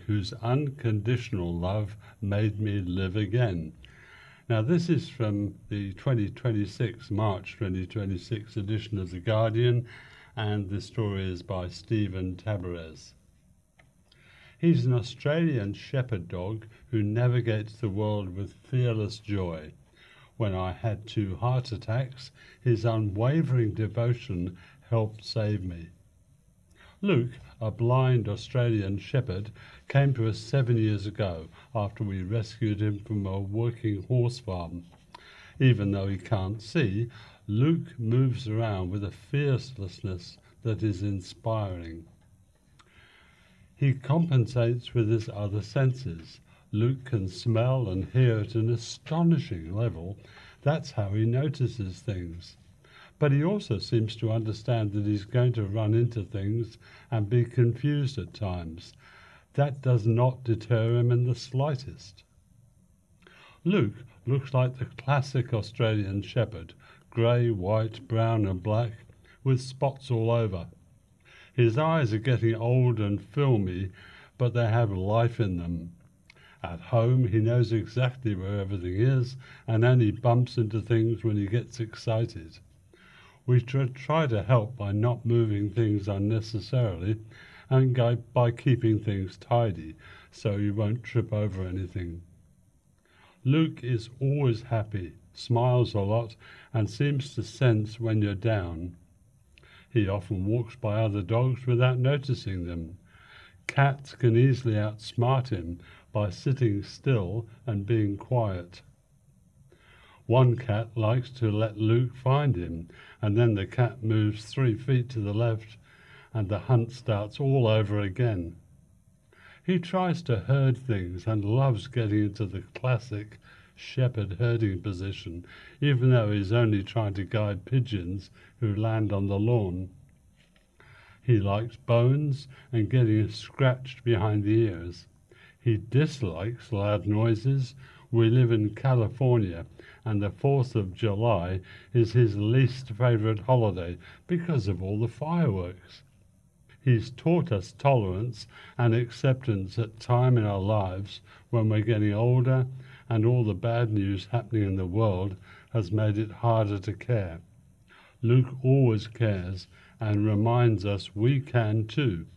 whose unconditional love made me live again. Now, this is from the March 2026 edition of The Guardian, and the story is by Stephen Tabarez. He's an Australian shepherd dog who navigates the world with fearless joy. When I had 2 heart attacks, his unwavering devotion helped save me. Luke, a blind Australian shepherd, came to us 7 years ago after we rescued him from a working horse farm. Even though he can't see, Luke moves around with a fiercelessness that is inspiring. He compensates with his other senses. Luke can smell and hear at an astonishing level. That's how he notices things. But he also seems to understand that he's going to run into things and be confused at times. That does not deter him in the slightest. Luke looks like the classic Australian shepherd, grey, white, brown and black, with spots all over. His eyes are getting old and filmy, but they have life in them. At home, he knows exactly where everything is and only bumps into things when he gets excited. We try to help by not moving things unnecessarily and by keeping things tidy so you won't trip over anything. Luke is always happy, smiles a lot, and seems to sense when you're down. He often walks by other dogs without noticing them. Cats can easily outsmart him by sitting still and being quiet. One cat likes to let Luke find him, and then the cat moves 3 feet to the left and the hunt starts all over again. He tries to herd things and loves getting into the classic shepherd herding position, even though he's only trying to guide pigeons who land on the lawn. He likes bones and getting scratched behind the ears. He dislikes loud noises. We live in California, and the 4th of July is his least favorite holiday because of all the fireworks. He's taught us tolerance and acceptance at time in our lives when we're getting older and all the bad news happening in the world has made it harder to care. Luke always cares and reminds us we can too.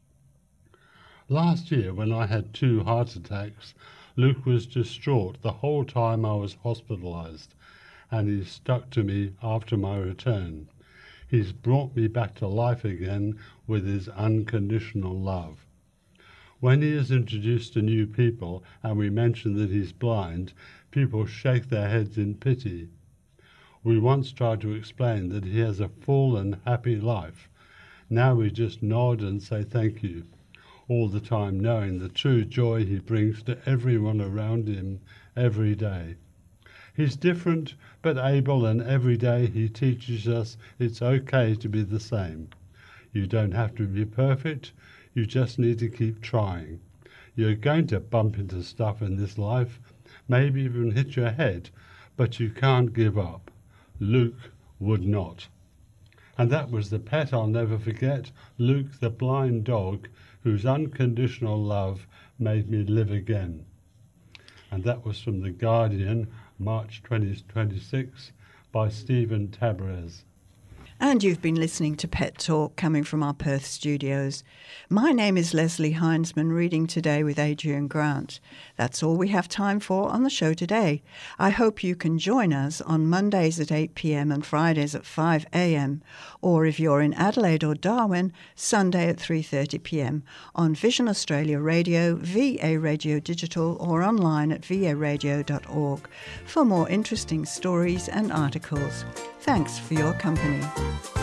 Last year, when I had 2 heart attacks, Luke was distraught the whole time I was hospitalized, and he stuck to me after my return. He's brought me back to life again with his unconditional love. When he is introduced to new people and we mention that he's blind, people shake their heads in pity. We once tried to explain that he has a full and happy life. Now we just nod and say thank you, all the time knowing the true joy he brings to everyone around him every day. He's different but able, and every day he teaches us it's okay to be the same. You don't have to be perfect, you just need to keep trying. You're going to bump into stuff in this life, maybe even hit your head, but you can't give up. Luke would not. And that was the pet I'll never forget, Luke the blind dog, whose unconditional love made me live again. And that was from The Guardian, March 2026, by Stephen Tabarez. And you've been listening to Pet Talk coming from our Perth studios. My name is Leslie Heinsman, reading today with Adrian Grant. That's all we have time for on the show today. I hope you can join us on Mondays at 8 p.m. and Fridays at 5 a.m. Or if you're in Adelaide or Darwin, Sunday at 3:30 p.m. on Vision Australia Radio, VA Radio Digital, or online at varadio.org for more interesting stories and articles. Thanks for your company.